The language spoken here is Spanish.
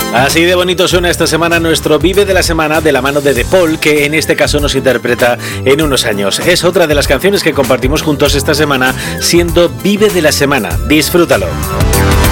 Así de bonito suena esta semana nuestro Vive de la Semana de la mano de De Paul, que en este caso nos interpreta En unos años. Es otra de las canciones que compartimos juntos esta semana, siendo Vive de la Semana. Disfrútalo.